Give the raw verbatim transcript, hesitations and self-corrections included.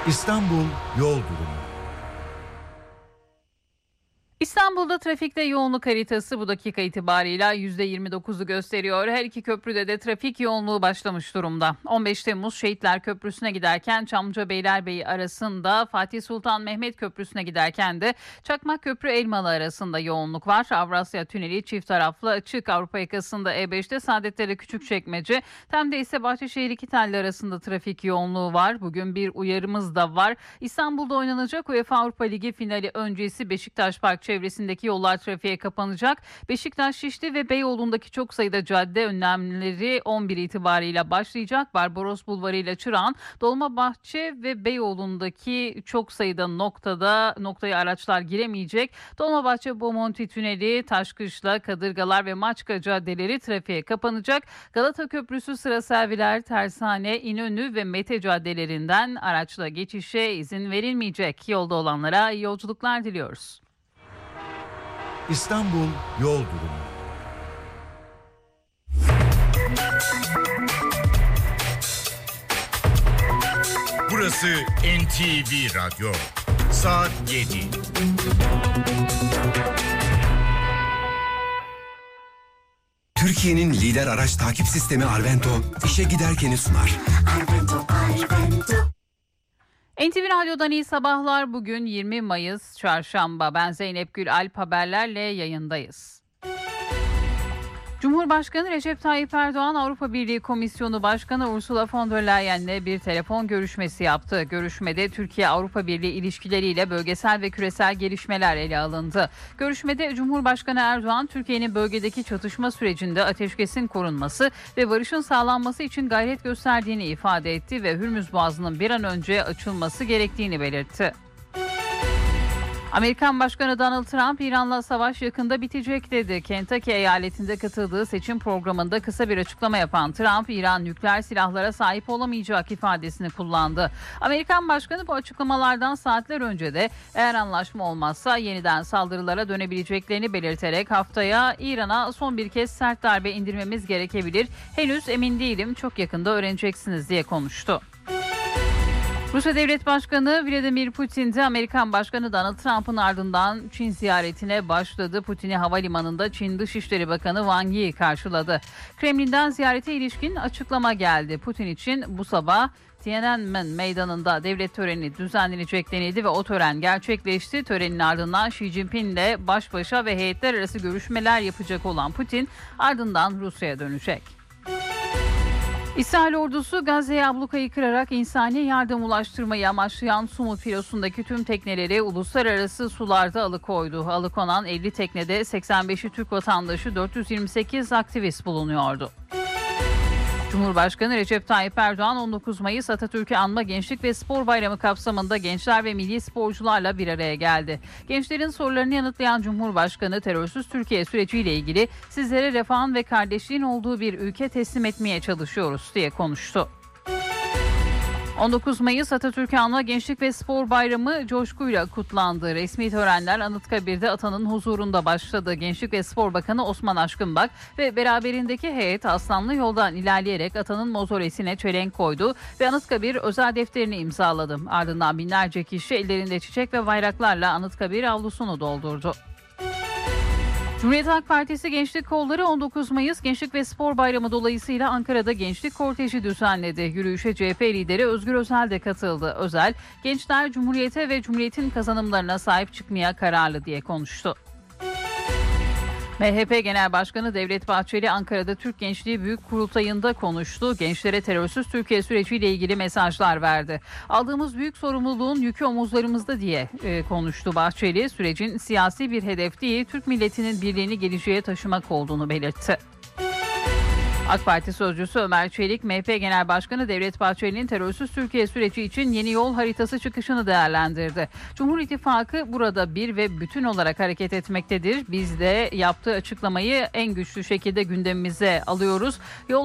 İstanbul Yol Durumu. İstanbul'da trafikte yoğunluk haritası bu dakika itibarıyla yüzde yirmi dokuzu gösteriyor. Her iki köprüde de trafik yoğunluğu başlamış durumda. on beş Temmuz Şehitler Köprüsü'ne giderken Çamlıca Beylerbeyi arasında, Fatih Sultan Mehmet Köprüsü'ne giderken de Çakmak Köprü Elmalı arasında yoğunluk var. Avrasya Tüneli çift taraflı açık. Avrupa yakasında E beşte Saadetleri Küçükçekmece, Tem'de ise Bahçeşehir İkitelli arasında trafik yoğunluğu var. Bugün bir uyarımız da var. İstanbul'da oynanacak UEFA Avrupa Ligi finali öncesi Beşiktaş Park çevresindeki yollar trafiğe kapanacak. Beşiktaş, Şişli ve Beyoğlu'ndaki çok sayıda cadde önlemleri on bir itibarıyla başlayacak. Barbaros Bulvarı ile Çırağan, Dolmabahçe ve Beyoğlu'ndaki çok sayıda noktada noktaya araçlar giremeyecek. Dolmabahçe Bomonti Tüneli, Taşkışla, Kadırgalar ve Maçka caddeleri trafiğe kapanacak. Galata Köprüsü, Sıra Serviler, Tersane, İnönü ve Mete caddelerinden araçla geçişe izin verilmeyecek. Yolda olanlara iyi yolculuklar diliyoruz. İstanbul Yol Durumu. Burası N T V Radyo. Saat yedi. Türkiye'nin lider araç takip sistemi Arvento, işe giderkeni sunar. Arvento, Arvento. N T V Radyo'dan iyi sabahlar. Bugün yirmi Mayıs Çarşamba. Ben Zeynep Gül Alp, haberlerle yayındayız. Cumhurbaşkanı Recep Tayyip Erdoğan, Avrupa Birliği Komisyonu Başkanı Ursula von der Leyen'le bir telefon görüşmesi yaptı. Görüşmede Türkiye-Avrupa Birliği ilişkileriyle bölgesel ve küresel gelişmeler ele alındı. Görüşmede Cumhurbaşkanı Erdoğan, Türkiye'nin bölgedeki çatışma sürecinde ateşkesin korunması ve barışın sağlanması için gayret gösterdiğini ifade etti ve Hürmüz Boğazı'nın bir an önce açılması gerektiğini belirtti. Amerikan Başkanı Donald Trump, İran'la savaş yakında bitecek dedi. Kentucky eyaletinde katıldığı seçim programında kısa bir açıklama yapan Trump, İran nükleer silahlara sahip olamayacak ifadesini kullandı. Amerikan Başkanı bu açıklamalardan saatler önce de eğer anlaşma olmazsa yeniden saldırılara dönebileceklerini belirterek haftaya İran'a son bir kez sert darbe indirmemiz gerekebilir, henüz emin değilim, çok yakında öğreneceksiniz diye konuştu. Rusya Devlet Başkanı Vladimir Putin de Amerikan Başkanı Donald Trump'ın ardından Çin ziyaretine başladı. Putin'i havalimanında Çin Dışişleri Bakanı Wang Yi karşıladı. Kremlin'den ziyarete ilişkin açıklama geldi. Putin için bu sabah Tiananmen Meydanı'nda devlet töreni düzenlenecek denildi ve o tören gerçekleşti. Törenin ardından Xi Jinping'le baş başa ve heyetler arası görüşmeler yapacak olan Putin ardından Rusya'ya dönecek. İsrail ordusu Gazze'ye ablukayı kırarak insani yardım ulaştırmayı amaçlayan Sumut filosundaki tüm tekneleri uluslararası sularda alıkoydu. Alıkonan elli teknede seksen beşi Türk vatandaşı, dört yüz yirmi sekiz aktivist bulunuyordu. Cumhurbaşkanı Recep Tayyip Erdoğan on dokuz Mayıs Atatürk'ü Anma Gençlik ve Spor Bayramı kapsamında gençler ve milli sporcularla bir araya geldi. Gençlerin sorularını yanıtlayan Cumhurbaşkanı, terörsüz Türkiye süreciyle ilgili sizlere refahın ve kardeşliğin olduğu bir ülke teslim etmeye çalışıyoruz diye konuştu. on dokuz Mayıs Atatürk'ü Anma Gençlik ve Spor Bayramı coşkuyla kutlandı. Resmi törenler Anıtkabir'de atanın huzurunda başladı. Gençlik ve Spor Bakanı Osman Aşkınbak ve beraberindeki heyet Aslanlı yoldan ilerleyerek atanın mozolesine çelenk koydu ve Anıtkabir özel defterini imzaladı. Ardından binlerce kişi ellerinde çiçek ve bayraklarla Anıtkabir avlusunu doldurdu. Cumhuriyet Halk Partisi Gençlik Kolları on dokuz Mayıs Gençlik ve Spor Bayramı dolayısıyla Ankara'da gençlik korteji düzenledi. Yürüyüşe C H P lideri Özgür Özel de katıldı. Özel, gençler Cumhuriyete ve Cumhuriyet'in kazanımlarına sahip çıkmaya kararlı diye konuştu. M H P Genel Başkanı Devlet Bahçeli Ankara'da Türk Gençliği Büyük Kurultayı'nda konuştu. Gençlere terörsüz Türkiye süreciyle ilgili mesajlar verdi. Aldığımız büyük sorumluluğun yükü omuzlarımızda diye e, konuştu Bahçeli. Sürecin siyasi bir hedef değil, Türk milletinin birliğini geleceğe taşımak olduğunu belirtti. AK Parti sözcüsü Ömer Çelik, M H P Genel Başkanı Devlet Bahçeli'nin terörsüz Türkiye süreci için yeni yol haritası çıkışını değerlendirdi. Cumhur İttifakı burada bir ve bütün olarak hareket etmektedir. Biz de yaptığı açıklamayı en güçlü şekilde gündemimize alıyoruz. Yol